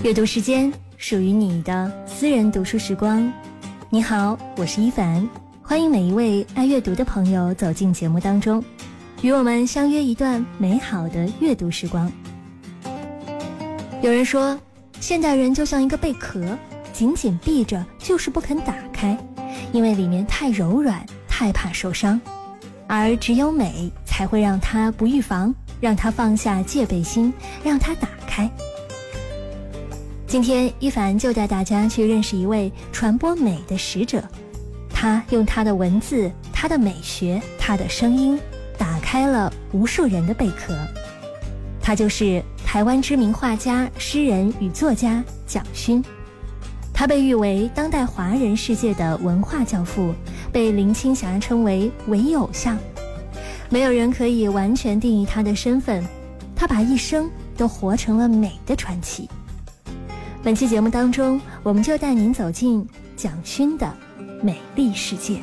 阅读时间，属于你的私人读书时光。你好，我是一凡，欢迎每一位爱阅读的朋友走进节目当中，与我们相约一段美好的阅读时光。有人说，现代人就像一个贝壳，紧紧闭着就是不肯打开，因为里面太柔软，太怕受伤，而只有美才会让它不预防，让它放下戒备心，让它打开。今天一凡就带大家去认识一位传播美的使者，他用他的文字，他的美学，他的声音打开了无数人的贝壳。他就是台湾知名画家、诗人与作家蒋勋。他被誉为当代华人世界的文化教父，被林青霞称为唯一偶像。没有人可以完全定义他的身份，他把一生都活成了美的传奇。本期节目当中，我们就带您走进蒋勋的美丽世界。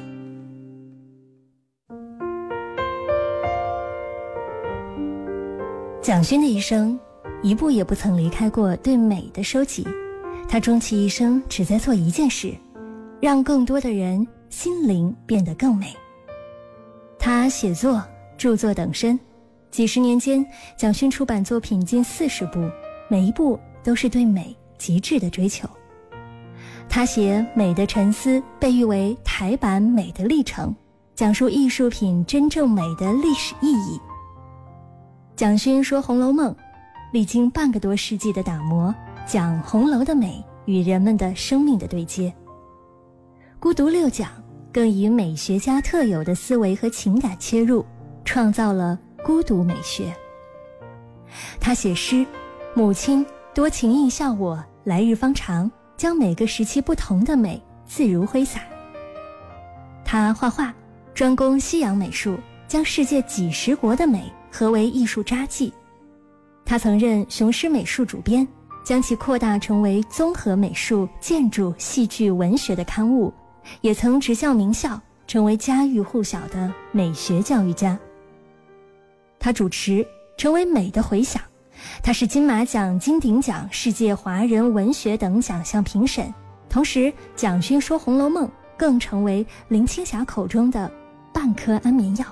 蒋勋的一生，一步也不曾离开过对美的收集。他终其一生只在做一件事，让更多的人心灵变得更美。他写作、著作等身，几十年间，蒋勋出版作品近40部，每一部都是对美极致的追求。他写《美的沉思》被誉为台版《美的历程》，讲述艺术品真正美的历史意义。蒋勋说《红楼梦》，历经半个多世纪的打磨，讲红楼的美与人们的生命的对接。孤独六讲更以美学家特有的思维和情感切入，创造了孤独美学。他写诗，母亲多情应笑我，来日方长，将每个时期不同的美自如挥洒。他画画，专攻西洋美术，将世界几十国的美合为艺术札记。他曾任雄狮美术主编，将其扩大成为综合美术、建筑、戏剧、文学的刊物，也曾执教名校，成为家喻户晓的美学教育家。他主持成为美的回响，他是金马奖、金鼎奖、世界华人文学等奖项评审，同时蒋勋说《红楼梦》更成为林青霞口中的半颗安眠药。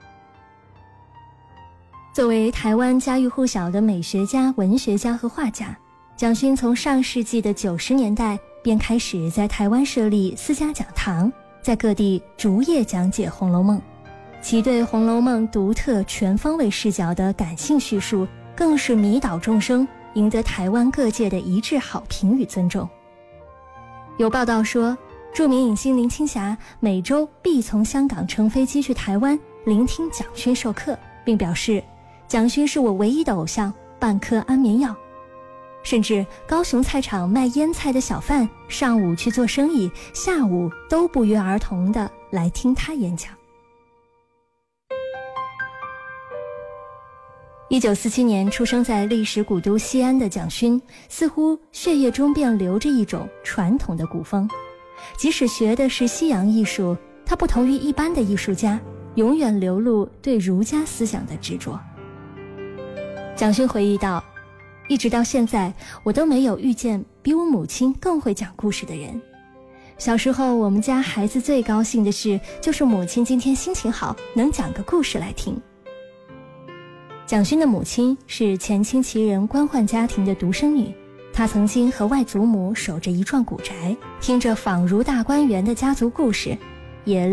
作为台湾家喻户晓的美学家、文学家和画家，蒋勋从上世纪的90年代便开始在台湾设立私家讲堂，在各地逐页讲解《红楼梦》，其对《红楼梦》独特全方位视角的感性叙述更是迷倒众生，赢得台湾各界的一致好评与尊重。有报道说，著名影星林青霞每周必从香港乘飞机去台湾聆听蒋勋授课，并表示蒋勋是我唯一的偶像，半颗安眠药。甚至高雄菜场卖腌菜的小贩上午去做生意，下午都不约而同地来听他演讲。1947年出生在历史古都西安的蒋勋，似乎血液中便流着一种传统的古风。即使学的是西洋艺术，他不同于一般的艺术家，永远流露对儒家思想的执着。蒋勋回忆道，一直到现在，我都没有遇见比我母亲更会讲故事的人。小时候，我们家孩子最高兴的事，就是母亲今天心情好，能讲个故事来听。蒋勋的母亲是前清旗人官宦家庭的独生女，她曾经和外祖母守着一幢古宅，听着仿如大观园的家族故事，也